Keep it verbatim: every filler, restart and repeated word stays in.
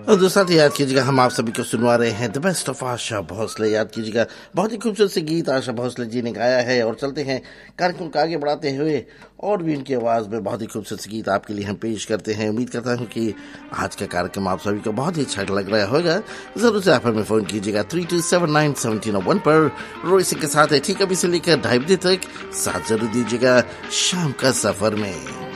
और दोस्तों साथ ही याद कीजिएगा हम आप सभी को सुनवा रहे हैं the best of Asha Bhosle. याद कीजिएगा बहुत ही खूबसूरत से गीत आशा भोसले जी ने गाया है। और चलते हैं कार्यक्रम को आगे बढ़ाते हुए और भी इनकी आवाज़ में बहुत ही खूबसूरत से गीत आपके लिए हम पेश करते हैं। उम्मीद करता हूँ कि आज का कार्यक्रम आप सभी को बहुत ही अच्छा लग रहा होगा। जरूर से आप हमें फ़ोन कीजिएगा three to seven nine seventeen one पर। रोई सिंह के साथ है ठीक अभी से लेकर ढाई बजे तक साथ जरूर दीजिएगा शाम का सफ़र में।